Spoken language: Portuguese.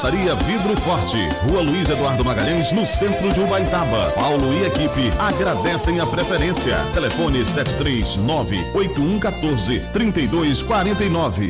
Saria Vidro Forte, Rua Luiz Eduardo Magalhães, no centro de Ubaitaba. Paulo e equipe agradecem a preferência. Telefone 739-8114-3249.